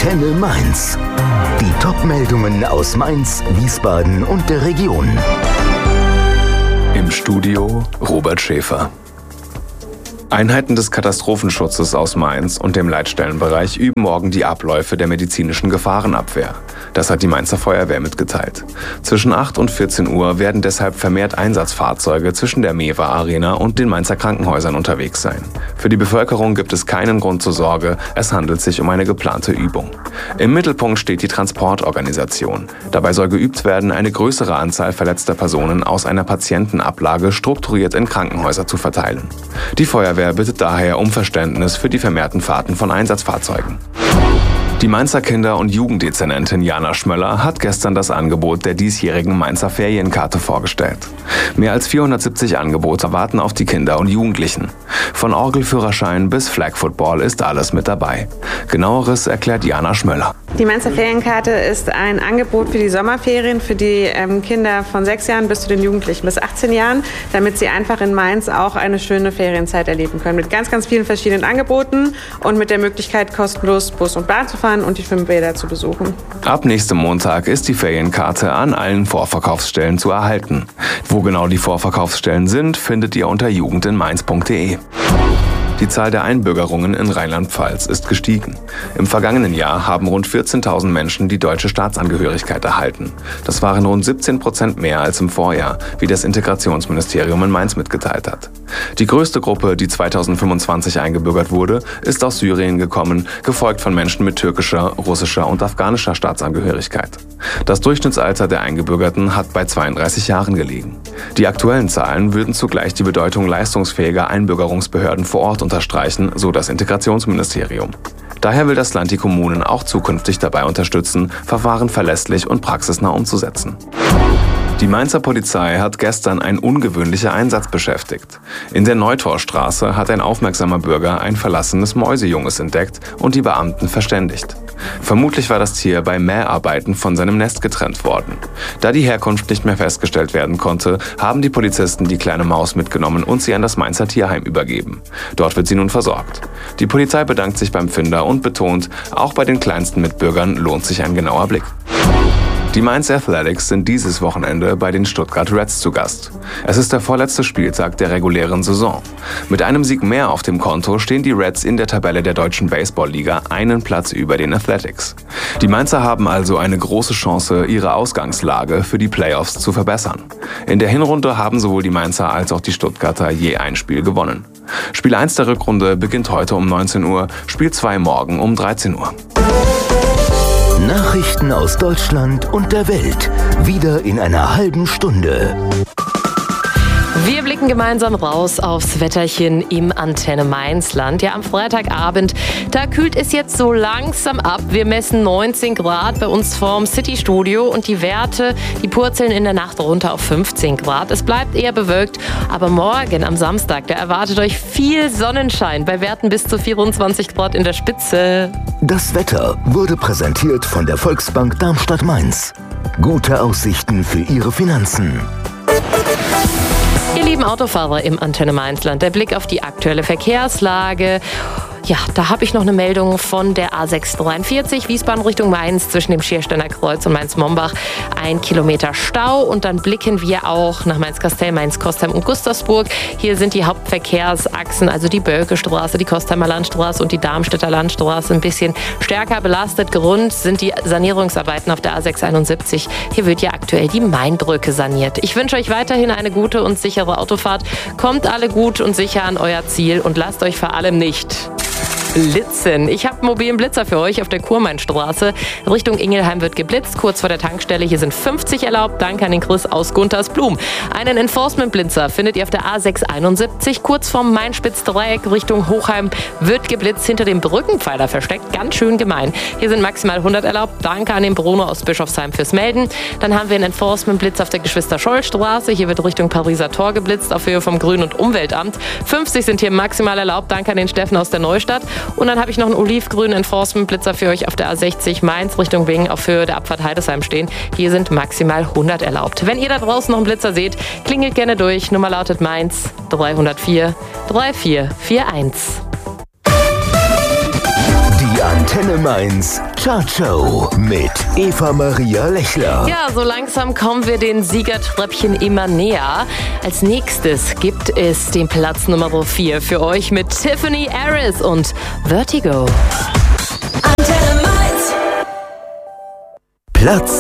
Antenne Mainz. Die Top-Meldungen aus Mainz, Wiesbaden und der Region. Im Studio Robert Schäfer. Einheiten des Katastrophenschutzes aus Mainz und dem Leitstellenbereich üben morgen die Abläufe der medizinischen Gefahrenabwehr. Das hat die Mainzer Feuerwehr mitgeteilt. Zwischen 8 und 14 Uhr werden deshalb vermehrt Einsatzfahrzeuge zwischen der Mewa Arena und den Mainzer Krankenhäusern unterwegs sein. Für die Bevölkerung gibt es keinen Grund zur Sorge, es handelt sich um eine geplante Übung. Im Mittelpunkt steht die Transportorganisation. Dabei soll geübt werden, eine größere Anzahl verletzter Personen aus einer Patientenablage strukturiert in Krankenhäuser zu verteilen. Die Feuerwehr bittet daher um Verständnis für die vermehrten Fahrten von Einsatzfahrzeugen. Die Mainzer Kinder- und Jugenddezernentin Jana Schmöller hat gestern das Angebot der diesjährigen Mainzer Ferienkarte vorgestellt. Mehr als 470 Angebote warten auf die Kinder und Jugendlichen. Von Orgelführerschein bis Flag Football ist alles mit dabei. Genaueres erklärt Jana Schmöller. Die Mainzer Ferienkarte ist ein Angebot für die Sommerferien für die Kinder von 6 Jahren bis zu den Jugendlichen bis 18 Jahren, damit sie einfach in Mainz auch eine schöne Ferienzeit erleben können. Mit ganz, ganz vielen verschiedenen Angeboten und mit der Möglichkeit, kostenlos Bus und Bahn zu fahren und die Schwimmbäder zu besuchen. Ab nächstem Montag ist die Ferienkarte an allen Vorverkaufsstellen zu erhalten. Wo genau die Vorverkaufsstellen sind, findet ihr unter jugendinmainz.de. Die Zahl der Einbürgerungen in Rheinland-Pfalz ist gestiegen. Im vergangenen Jahr haben rund 14.000 Menschen die deutsche Staatsangehörigkeit erhalten. Das waren rund 17% mehr als im Vorjahr, wie das Integrationsministerium in Mainz mitgeteilt hat. Die größte Gruppe, die 2025 eingebürgert wurde, ist aus Syrien gekommen, gefolgt von Menschen mit türkischer, russischer und afghanischer Staatsangehörigkeit. Das Durchschnittsalter der Eingebürgerten hat bei 32 Jahren gelegen. Die aktuellen Zahlen würden zugleich die Bedeutung leistungsfähiger Einbürgerungsbehörden vor Ort unterstreichen, so das Integrationsministerium. Daher will das Land die Kommunen auch zukünftig dabei unterstützen, Verfahren verlässlich und praxisnah umzusetzen. Die Mainzer Polizei hat gestern einen ungewöhnlichen Einsatz beschäftigt. In der Neutorstraße hat ein aufmerksamer Bürger ein verlassenes Mäusejunges entdeckt und die Beamten verständigt. Vermutlich war das Tier bei Mäharbeiten von seinem Nest getrennt worden. Da die Herkunft nicht mehr festgestellt werden konnte, haben die Polizisten die kleine Maus mitgenommen und sie an das Mainzer Tierheim übergeben. Dort wird sie nun versorgt. Die Polizei bedankt sich beim Finder und betont, auch bei den kleinsten Mitbürgern lohnt sich ein genauer Blick. Die Mainz Athletics sind dieses Wochenende bei den Stuttgart Reds zu Gast. Es ist der vorletzte Spieltag der regulären Saison. Mit einem Sieg mehr auf dem Konto stehen die Reds in der Tabelle der Deutschen Baseball-Liga einen Platz über den Athletics. Die Mainzer haben also eine große Chance, ihre Ausgangslage für die Playoffs zu verbessern. In der Hinrunde haben sowohl die Mainzer als auch die Stuttgarter je ein Spiel gewonnen. Spiel 1 der Rückrunde beginnt heute um 19 Uhr, Spiel 2 morgen um 13 Uhr. Nachrichten aus Deutschland und der Welt. Wieder in einer halben Stunde. Wir blicken gemeinsam raus aufs Wetterchen im Antenne Mainzland. Ja, am Freitagabend, da kühlt es jetzt so langsam ab. Wir messen 19 Grad bei uns vorm City-Studio und die Werte, die purzeln in der Nacht runter auf 15 Grad. Es bleibt eher bewölkt, aber morgen am Samstag, da erwartet euch viel Sonnenschein bei Werten bis zu 24 Grad in der Spitze. Das Wetter wurde präsentiert von der Volksbank Darmstadt-Mainz. Gute Aussichten für Ihre Finanzen. Ihr lieben Autofahrer im Antenne Mainzland, der Blick auf die aktuelle Verkehrslage. Ja, da habe ich noch eine Meldung von der A643, Wiesbaden Richtung Mainz, zwischen dem Schiersteiner Kreuz und Mainz-Mombach. 1 Kilometer Stau und dann blicken wir auch nach Mainz-Kastell, Mainz-Kostheim und Gustavsburg. Hier sind die Hauptverkehrsachsen, also die Bölke-Straße, die Kostheimer Landstraße und die Darmstädter Landstraße ein bisschen stärker belastet. Grund sind die Sanierungsarbeiten auf der A671. Hier wird ja aktuell die Mainbrücke saniert. Ich wünsche euch weiterhin eine gute und sichere Autofahrt. Kommt alle gut und sicher an euer Ziel und lasst euch vor allem nicht blitzen. Ich habe einen mobilen Blitzer für euch auf der Kurmainstraße. Richtung Ingelheim wird geblitzt, kurz vor der Tankstelle. Hier sind 50 erlaubt. Danke an den Chris aus Guntersblum. Einen Enforcement-Blitzer findet ihr auf der A671, kurz vorm Mainspitz-Dreieck Richtung Hochheim. Wird geblitzt, hinter dem Brückenpfeiler versteckt. Ganz schön gemein. Hier sind maximal 100 erlaubt. Danke an den Bruno aus Bischofsheim fürs Melden. Dann haben wir einen Enforcement-Blitz auf der Geschwister-Scholl-Straße. Hier wird Richtung Pariser Tor geblitzt, auf Höhe vom Grün- und Umweltamt. 50 sind hier maximal erlaubt. Danke an den Steffen aus der Neustadt. Und dann habe ich noch einen olivgrünen Enforcement-Blitzer für euch auf der A60 Mainz Richtung Wingen auf Höhe der Abfahrt Heidesheim stehen. Hier sind maximal 100 erlaubt. Wenn ihr da draußen noch einen Blitzer seht, klingelt gerne durch. Nummer lautet Mainz 304 3441. Die Antenne Antenne Mainz Chartshow mit Eva Maria Lechler. Ja, so langsam kommen wir den Siegertreppchen immer näher. Als nächstes gibt es den Platz Nummer 4 für euch mit Tiffany Harris und Vertigo. Platz